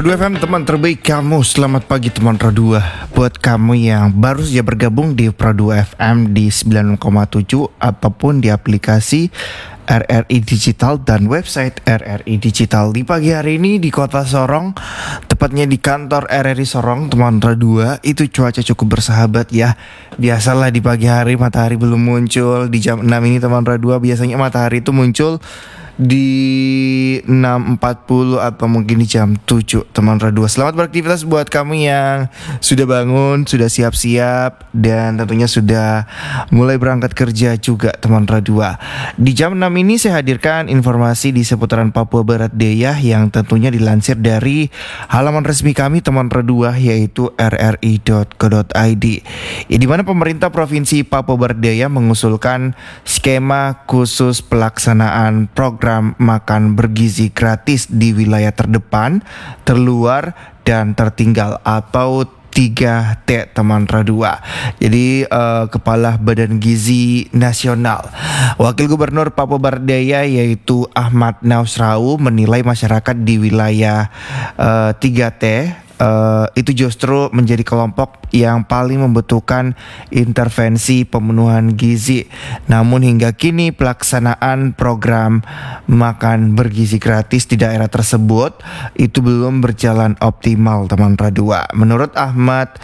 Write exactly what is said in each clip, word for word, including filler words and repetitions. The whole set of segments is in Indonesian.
Pro dua F M, teman terbaik kamu. Selamat pagi teman Pro dua. Buat kamu yang baru saja bergabung di Pro dua F M di sembilan koma tujuh ataupun di aplikasi R R I Digital dan website R R I Digital. Di pagi hari ini di kota Sorong, tepatnya di kantor R R I Sorong, teman Pro dua, itu cuaca cukup bersahabat ya. Biasalah di pagi hari matahari belum muncul. Di jam enam ini teman Pro dua, biasanya matahari itu muncul di enam empat puluh atau mungkin di jam tujuh teman Pro dua. Selamat beraktivitas buat kamu yang sudah bangun, sudah siap-siap, dan tentunya sudah mulai berangkat kerja juga teman Pro dua. Di jam enam ini saya hadirkan informasi di seputaran Papua Barat Daya yang tentunya dilansir dari halaman resmi kami teman Pro dua, yaitu r r i dot co dot i d. Ya, di mana pemerintah Provinsi Papua Barat Daya mengusulkan skema khusus pelaksanaan program makan bergizi gratis di wilayah terdepan, terluar, dan tertinggal atau tiga T teman Pro dua. Jadi uh, Kepala Badan Gizi Nasional, Wakil Gubernur Papua Barat Daya yaitu Ahmad Nausrau menilai masyarakat di wilayah uh, tiga T Uh, itu justru menjadi kelompok yang paling membutuhkan intervensi pemenuhan gizi. Namun hingga kini pelaksanaan program makan bergizi gratis di daerah tersebut itu belum berjalan optimal teman Pro dua. Menurut Ahmad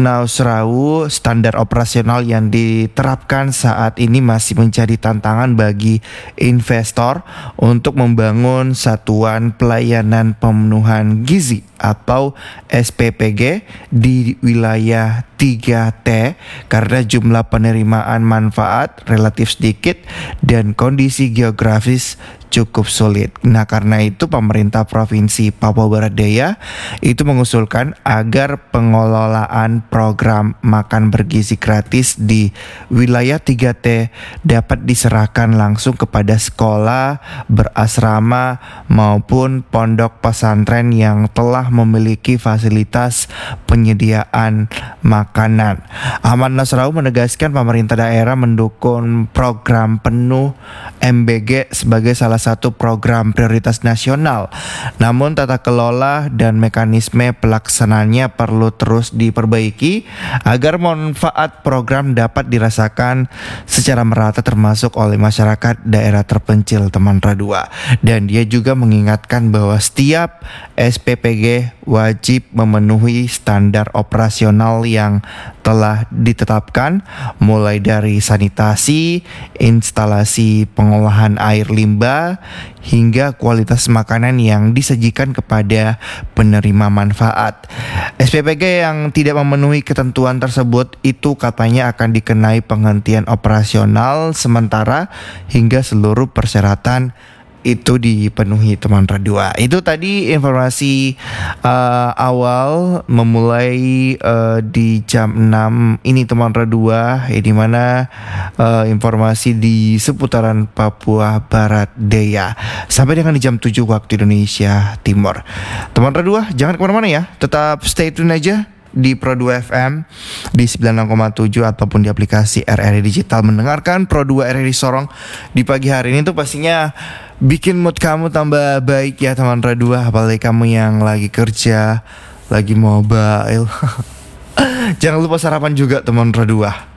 Nausrau, standar operasional yang diterapkan saat ini masih menjadi tantangan bagi investor untuk membangun satuan pelayanan pemenuhan gizi atau S P P G di wilayah tiga T karena jumlah penerimaan manfaat relatif sedikit dan kondisi geografis cukup sulit. Nah, karena itu pemerintah Provinsi Papua Barat Daya itu mengusulkan agar pengelolaan program makan bergizi gratis di wilayah tiga T dapat diserahkan langsung kepada sekolah berasrama maupun pondok pesantren yang telah memiliki fasilitas penyediaan makanan. Ahmad Nasrau menegaskan pemerintah daerah mendukung program penuh M B G sebagai salah satu program prioritas nasional. Namun tata kelola dan mekanisme pelaksanaannya perlu terus diperbaiki agar manfaat program dapat dirasakan secara merata termasuk oleh masyarakat daerah terpencil teman Pro dua. Dan dia juga mengingatkan bahwa setiap S P P G wajib memenuhi standar operasional yang telah ditetapkan, mulai dari sanitasi, instalasi pengolahan air limbah, hingga kualitas makanan yang disajikan kepada penerima manfaat. S P P G yang tidak memenuhi ketentuan tersebut itu katanya akan dikenai penghentian operasional sementara hingga seluruh persyaratan itu dipenuhi teman Pro dua. Itu tadi informasi uh, awal memulai uh, di jam enam ini teman Pro dua, ya, di mana uh, informasi di seputaran Papua Barat Daya sampai dengan di jam tujuh waktu Indonesia Timur. Teman Pro dua, jangan kemana-mana ya, tetap stay tune aja di Pro dua F M di sembilan enam koma tujuh ataupun di aplikasi R R I Digital. Mendengarkan Pro dua R R I Sorong di pagi hari ini tuh pastinya bikin mood kamu tambah baik ya teman Pro dua. Apalagi kamu yang lagi kerja, lagi mobile. Jangan lupa sarapan juga teman Pro dua.